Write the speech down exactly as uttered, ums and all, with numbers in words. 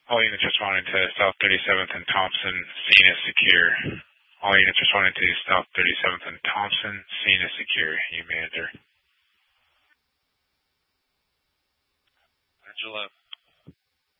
All units responding to South thirty-seventh and Thompson, scene is secure. All units responding to South thirty-seventh and Thompson, scene is secure. You may enter. Angela.